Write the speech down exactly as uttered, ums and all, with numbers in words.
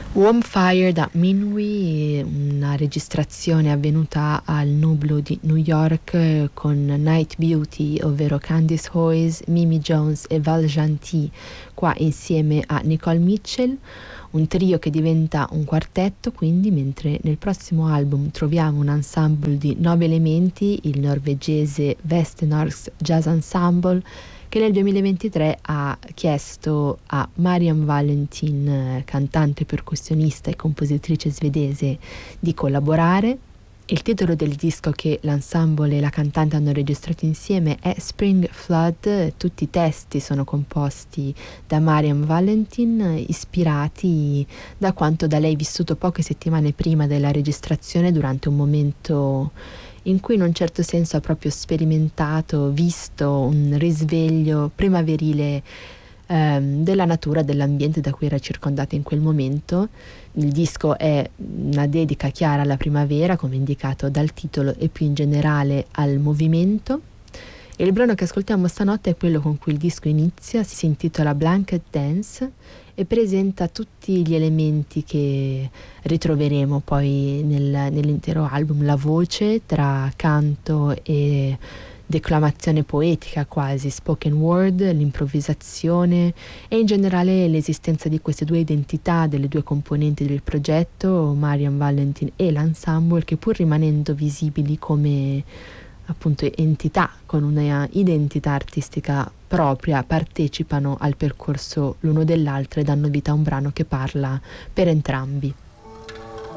Warm Fire da Minwi, una registrazione avvenuta al Nublu di New York con Night Beauty, ovvero Candice Hoyes, Mimi Jones e Val Gentil, qua insieme a Nicole Mitchell, un trio che diventa un quartetto quindi, mentre nel prossimo album troviamo un ensemble di nove elementi, il norvegese Vestenorsk Jazz Ensemble, che nel duemilaventitré ha chiesto a Marianne Valentin, cantante, percussionista e compositrice svedese, di collaborare. Il titolo del disco che l'ensemble e la cantante hanno registrato insieme è Spring Flood. Tutti i testi sono composti da Marianne Valentin, ispirati da quanto da lei vissuto poche settimane prima della registrazione, durante un momento in cui in un certo senso ha proprio sperimentato, visto un risveglio primaverile ehm, della natura, dell'ambiente da cui era circondata in quel momento. Il disco è una dedica chiara alla primavera, come indicato dal titolo, e più in generale al movimento. E il brano che ascoltiamo stanotte è quello con cui il disco inizia, si intitola Blanket Dance e presenta tutti gli elementi che ritroveremo poi nel, nell'intero album: la voce tra canto e declamazione poetica, quasi spoken word, l'improvvisazione e in generale l'esistenza di queste due identità delle due componenti del progetto, Marianne Valentin e l'ensemble, che pur rimanendo visibili come appunto entità con una identità artistica propria, partecipano al percorso l'uno dell'altro e danno vita a un brano che parla per entrambi.